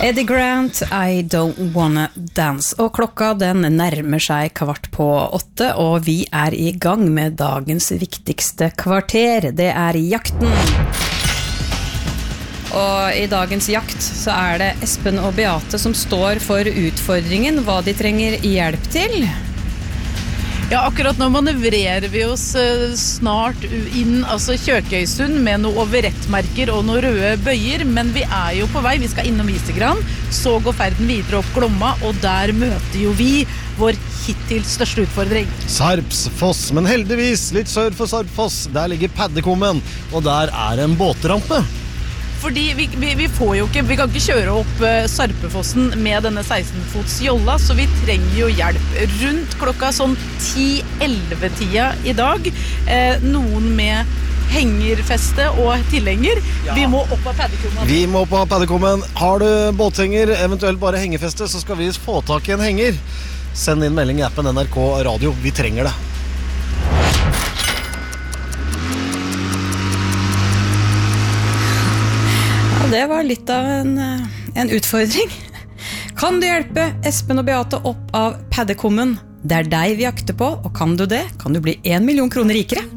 Eddie Grant, I Don't Wanna Dance. Og klokka den nærmer seg 7:15, og vi I gang med dagens viktigste kvarter. Det jakten. Og I dagens jakt så det Espen og Beate som står for utfordringen, hva de trenger hjelp til. Ja, akkurat nå manøvrerer vi oss snart inn, altså Kjøkøysund med noen overrettmerker og noen røde bøyer, men vi jo på vei, vi skal innom Visegran, så går ferden videre opp Glomma, og der møter jo vi vår hittil største utfordring. Sarpsfoss, men heldigvis litt sør for Sarpsfoss, der ligger Paddekummen, og der det en båtrampe. Fordi vi får jo ikke, vi kan ikke kjøre opp Sarpefossen med denne 16-fots jolla, så vi trenger jo hjelp. Rundt klokka sånn 10-11-tida I dag, noen med hengerfeste og tilhenger. Ja. Vi må opp av Paddekummen. Vi må opp av Paddekummen. Har du båthenger, eventuelt bare hengefeste, så skal vi få tak I en henger. Send inn melding I appen NRK Radio. Vi trenger det. Det var litt av en utfordring. Kan du hjelpe Espen og Beate opp av Paddekummen? Det deg vi jakter på, og kan du det, kan du bli 1 million kroner rikere.